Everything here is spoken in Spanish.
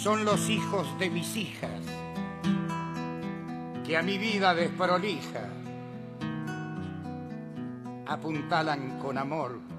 son los hijos de mis hijas, que a mi vida desprolija apuntalan con amor